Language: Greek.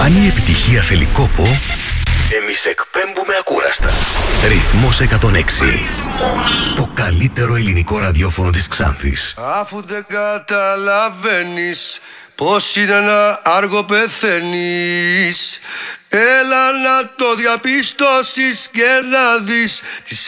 Αν η επιτυχία θέλει κόπο, εμείς εκπέμπουμε ακούραστα. Ρυθμός 106. Το καλύτερο ελληνικό ραδιόφωνο της Ξάνθης. Αφού δεν καταλαβαίνεις πως είναι να άργο πεθαίνεις, έλα να το διαπιστώσεις και να δεις τις